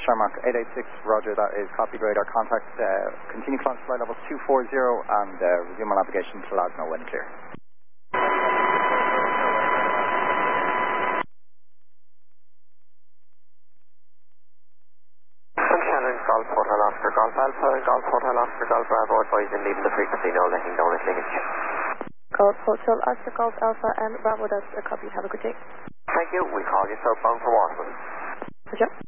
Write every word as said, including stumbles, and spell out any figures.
Shamrock eight eight six, roger, that is copied radar contact. Uh, continue climb to flight level two four zero and uh, resume our navigation to Lasno when clear. Shannon, Golf Hotel Oscar, Golf Alpha, Golf Hotel Oscar, Golf Bravo, advising leaving the frequency, no letting down at linkage. Golf Hotel Oscar, Golf Alpha and Bravo, that's a copy. Have a good day. Thank you, we'll call you southbound for Waterman. Roger.